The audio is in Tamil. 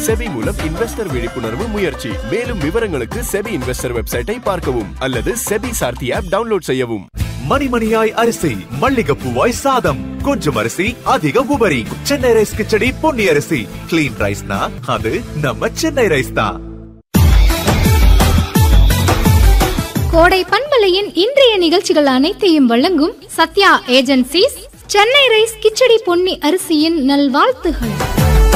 செபி மூலம் இன்வெஸ்டர் விழிப்புணர்வு முயற்சி. மேலும் விவரங்களுக்கு செபி இன்வெஸ்டர் வெப்சைட்டை பார்க்கவும் அல்லது செபி சார்த்தி ஆப் டவுன்லோட் செய்யவும். மணிமணியாய் அரிசி, மல்லிகைப்பூவாய் சாதம், கொஞ்சம் அரிசி அதிக உபரி. சென்னை ரைஸ் கிச்சடி பொன்னி அரிசி. கிளீன் ரைஸ்னா அது நம்ம சென்னை ரைஸ் தான். கோடை பண்பலையின் இன்றைய நிகழ்ச்சிகள் அனைத்தையும் வழங்கும் சத்யா ஏஜென்சிஸ், சென்னை ரைஸ் கிச்சடி பொன்னி அரிசியின் நல்வாழ்த்துகள்.